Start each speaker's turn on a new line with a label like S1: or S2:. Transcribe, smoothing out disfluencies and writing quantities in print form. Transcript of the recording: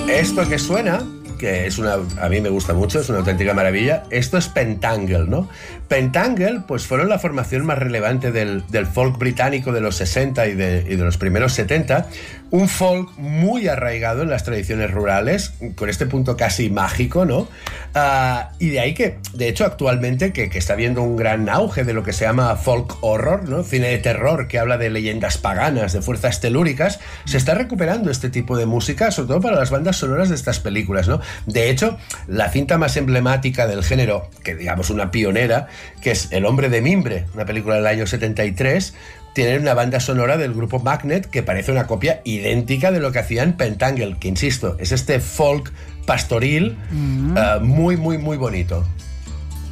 S1: Esto que suena, que es a mí me gusta mucho, es una auténtica maravilla, esto es Pentangle, ¿no? Pentangle, pues fueron la formación más relevante del folk británico de los 60 y de los primeros 70, un folk muy arraigado en las tradiciones rurales, con este punto casi mágico, ¿no? Y de ahí que, de hecho, actualmente que está habiendo un gran auge de lo que se llama folk horror, ¿no? Cine de terror que habla de leyendas paganas, de fuerzas telúricas, se está recuperando este tipo de música, sobre todo para las bandas sonoras de estas películas, ¿no? De hecho, la cinta más emblemática del género, que digamos una pionera, que es El hombre de mimbre, una película del año 73, tiene una banda sonora del grupo Magnet que parece una copia idéntica de lo que hacían Pentangle, que insisto, es este folk pastoril muy, muy, muy bonito.